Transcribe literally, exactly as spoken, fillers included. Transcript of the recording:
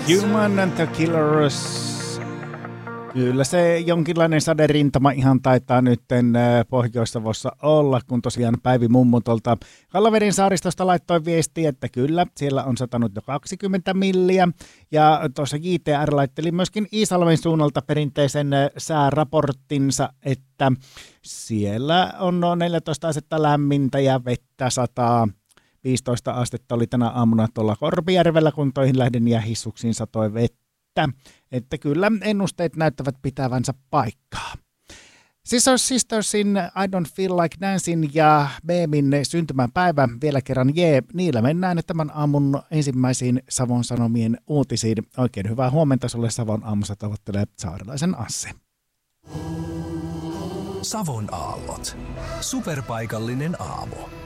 Human and the Killers. Kyllä se jonkinlainen saderintama ihan taitaa nyt Pohjois-Savossa olla, kun tosiaan Päivi Mummu tuolta Kallaverin saaristosta laittoi viestiä, että kyllä, siellä on satanut jo kaksikymmentä milliä. Ja tuossa J T R laitteli myöskin Iisalmen suunnalta perinteisen sääraporttinsa, että siellä on noin neljätoista astetta lämmintä ja vettä sataa. viisitoista astetta oli tänä aamuna tuolla Korpijärvellä, kun toihin lähdin ja hissuksiin satoi vettä. Että kyllä ennusteet näyttävät pitävänsä paikkaa. Scissors Sistersin I Don't Feel Like Dancing ja Beemin syntymäpäivä vielä kerran jee. Niillä mennään tämän aamun ensimmäisiin Savon Sanomien uutisiin. Oikein hyvää huomenta sulle Savon aamussa tavoittelee Saarelaisen Assi. Savon aallot. Superpaikallinen aamu.